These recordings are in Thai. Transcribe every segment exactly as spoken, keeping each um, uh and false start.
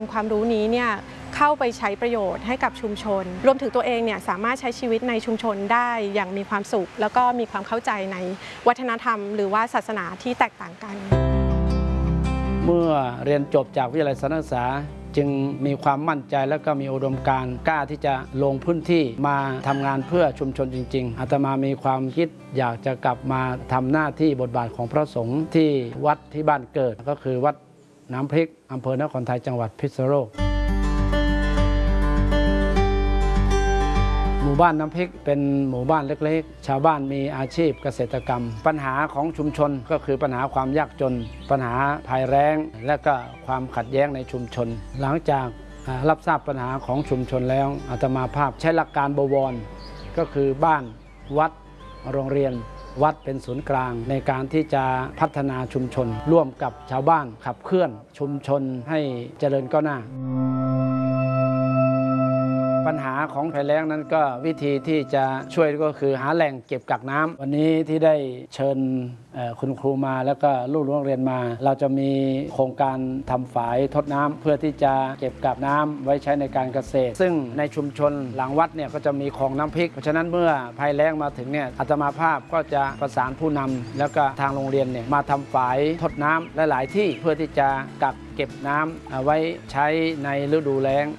ความรู้นี้เนี่ยเข้าไปใช้ประโยชน์ให้กับชุมชนรวมถึงตัวเองเนี่ยสามารถใช้ชีวิตในชุมชนได้อย่างมีความสุขแล้วก็มีความเข้าใจในวัฒนธรรมหรือว่าศาสนาที่แตกต่างกันเมื่อเรียนจบจากวิทยาลัยสารศึกษาจึงมีความมั่นใจและก็มีอุดมการณ์กล้าที่จะลงพื้นที่มาทำงานเพื่อชุมชนจริงๆอาตมามีความคิดอยากจะกลับมาทำหน้าที่บทบาทของพระสงฆ์ที่วัดที่บ้านเกิดก็คือวัดน้ำพริกอำเภอนครไทยจังหวัดพิษณุโลกหมู่บ้านน้ำพริกเป็นหมู่บ้านเล็กๆชาวบ้านมีอาชีพเกษตรกรรมปัญหาของชุมชนก็คือปัญหาความยากจนปัญหาภัยแล้งและก็ความขัดแย้งในชุมชนหลังจากรับทราบปัญหาของชุมชนแล้วอาตมาภาพใช้หลักการบวรก็คือบ้านวัดโรงเรียนวัดเป็นศูนย์กลางในการที่จะพัฒนาชุมชนร่วมกับชาวบ้านขับเคลื่อนชุมชนให้เจริญก้าวหน้าปัญหาของภัยแล้งนั้นก็วิธีที่จะช่วยก็คือหาแหล่งเก็บกักน้ำวันนี้ที่ได้เชิญคุณครูมาแล้วก็ลูกโรงเรียนมาเราจะมีโครงการทำฝายทดน้ำเพื่อที่จะเก็บกักน้ำไว้ใช้ในการเกษตรซึ่งในชุมชนหลังวัดเนี่ยก็จะมีคลองน้ำพริกเพราะฉะนั้นเมื่อภัยแล้งมาถึงเนี่ยอาตมาภาพก็จะประสานผู้นำแล้วก็ทางโรงเรียนเนี่ยมาทำฝายทดน้ำหลายๆที่เพื่อที่จะกักเก็บน้ำไว้ใช้ในฤดูแล้ง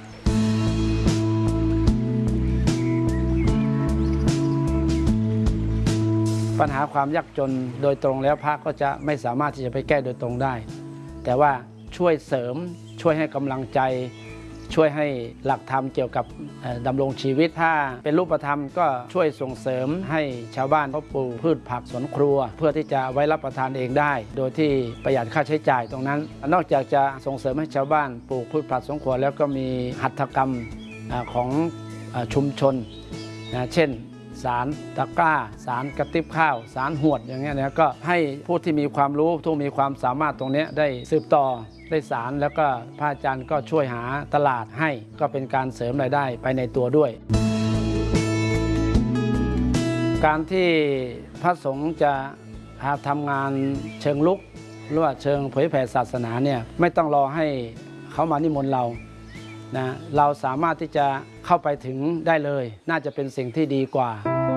ปัญหาความยากจนโดยตรงแล้วพระก็จะไม่สามารถที่จะไปแก้โดยตรงได้แต่ว่าช่วยเสริมช่วยให้กำลังใจช่วยให้หลักธรรมเกี่ยวกับดำรงชีวิตถ้าเป็นรูปธรรมก็ช่วยส่งเสริมให้ชาวบ้านเขาปลูกพืชผักสวนครัวเพื่อที่จะไว้รับประทานเองได้โดยที่ประหยัดค่าใช้จ่ายตรงนั้นนอกจากจะส่งเสริมให้ชาวบ้านปลูกพืชผักสวนครัวแล้วก็มีหัตถกรรมของชุมชนนะเช่นสารตะกร้าสารกระติบข้าวสารหวดอย่างเงี้ยนะก็ให้ผู้ที่มีความรู้ผู้มีความสามารถตรงนี้ได้สืบต่อได้สารแล้วก็พระอาจารย์ก็ช่วยหาตลาดให้ก็เป็นการเสริมรายได้ไปในตัวด้วยการที่พระสงฆ์จะทำงานเชิงลุกหรือว่าเชิงเผยแผ่ศาสนาเนี่ยไม่ต้องรอให้เขามานิมนต์เรานะเราสามารถที่จะเข้าไปถึงได้เลยน่าจะเป็นสิ่งที่ดีกว่า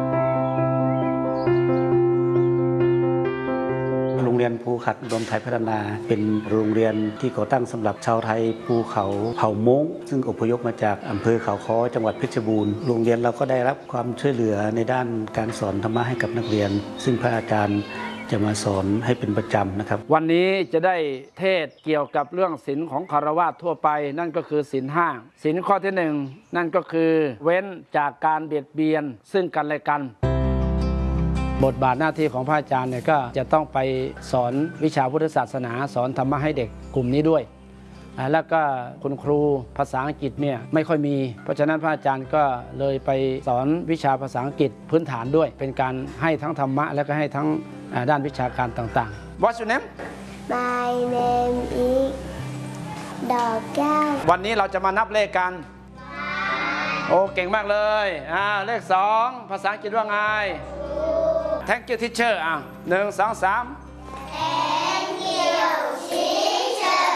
โรงเรียนภูขัดรวมไทยพัฒนาเป็นโรงเรียนที่ก่อตั้งสำหรับชาวไทยภูเขาเผ่าม้งซึ่งอพยพมาจากอำเภอเขาค้อจังหวัดเพชรบูรณ์โรงเรียนเราก็ได้รับความช่วยเหลือในด้านการสอนธรรมะให้กับนักเรียนซึ่งพระอาจารย์จะมาสอนให้เป็นประจำนะครับวันนี้จะได้เทศเกี่ยวกับเรื่องศีลของคฤหัสถ์ทั่วไปนั่นก็คือศีลห้าศีลข้อที่หนึ่งนั่นก็คือเว้นจากการเบียดเบียนซึ่งกันและกันบทบาทหน้าที่ของพระอาจารย์เนี่ยก็จะต้องไปสอนวิชาพุทธศาสนาสอนธรรมะให้เด็กกลุ่มนี้ด้วยแล้วก็คุณครูภาษาอังกฤษเนี่ยไม่ค่อยมีเพราะฉะนั้นพระอาจารย์ก็เลยไปสอนวิชาภาษาอังกฤษพื้นฐานด้วยเป็นการให้ทั้งธรรมะและก็ให้ทั้งด้านวิชาการต่างๆ What's your name? My name is ดอกแก้ววันนี้เราจะมานับเลขกันโอ้เก่งมากเลยอ่าเลขสองภาษาอังกฤษว่าไง Thank you teacher อ่ะหนึ่งสองสาม Thank you teacher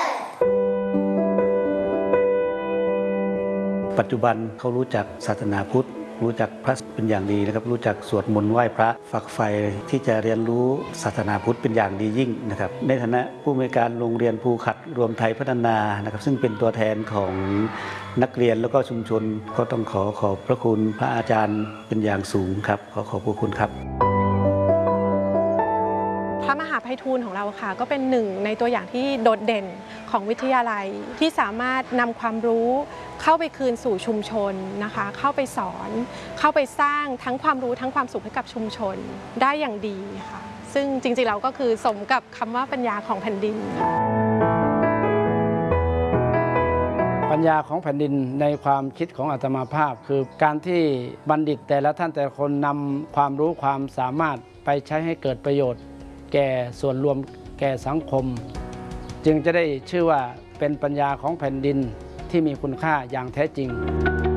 ปัจจุบันเขารู้จักศาสนาพุทธรู้จักพระเป็นอย่างดีนะครับรู้จักสวดมนต์ไหว้พระฝักใฝ่ที่จะเรียนรู้ศาสนาพุทธเป็นอย่างดียิ่งนะครับในฐานะผู้อำนวยการโรงเรียนภูขัดรวมไทยพัฒนานะครับซึ่งเป็นตัวแทนของนักเรียนแล้วก็ชุมชนก็ต้องขอขอบพระคุณพระอาจารย์เป็นอย่างสูงครับขอขอบพระคุณครับพระมหาไพฑูรย์ของเราค่ะก็เป็นหนึ่งในตัวอย่างที่โดดเด่นของวิทยาลัยที่สามารถนำความรู้เข้าไปคืนสู่ชุมชนนะคะเข้าไปสอนเข้าไปสร้างทั้งความรู้ทั้งความสุขให้กับชุมชนได้อย่างดีค่ะซึ่งจริงๆแล้วก็คือสมกับคำว่าปัญญาของแผ่นดินปัญญาของแผ่นดินในความคิดของอาตมาภาพคือการที่บัณฑิตแต่ละท่านแต่ละคนนำความรู้ความสามารถไปใช้ให้เกิดประโยชน์แก่ส่วนรวมแก่สังคมจึงจะได้ชื่อว่าเป็นปัญญาของแผ่นดินที่มีคุณค่าอย่างแท้จริง